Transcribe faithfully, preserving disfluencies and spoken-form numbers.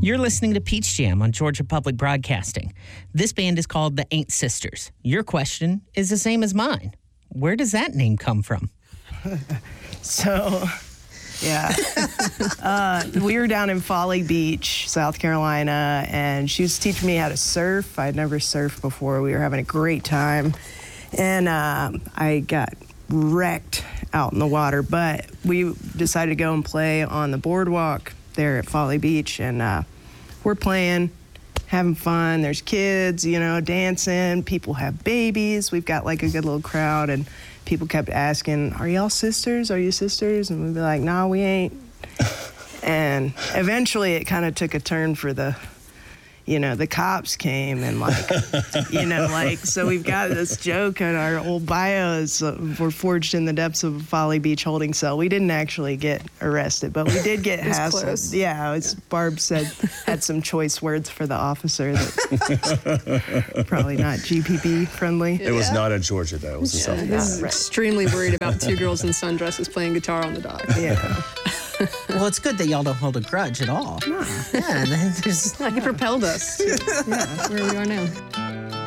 You're listening to Peach Jam on Georgia Public Broadcasting. This band is called the Ain't Sisters. Your question is the same as mine. Where does that name come from? So, yeah. uh, we were down in Folly Beach, South Carolina, and she was teaching me how to surf. I'd never surfed before. We were having a great time. And uh, I got wrecked out in the water, but we decided to go and play on the boardwalk there at Folly Beach, and uh, we're playing, having fun. There's kids, you know, dancing. People have babies. We've got like a good little crowd, and people kept asking, "Are y'all sisters? Are you sisters?" And we'd be like, "Nah, we ain't." And eventually it kind of took a turn for the, you know, the cops came and like, you know, like, so we've got this joke in our old bios. Uh, we're forged in the depths of a Folly Beach holding cell. We didn't actually get arrested, but we did get hassled. Yeah, it was, Barb said, had some choice words for the officer that probably not G P B friendly. It was not in Georgia, though. It was in South He's Carolina. Right. extremely worried about two girls in sundresses playing guitar on the dock. Yeah. Well, it's good that y'all don't hold a grudge at all. No. Yeah, there's... He propelled us to yeah, where we are now.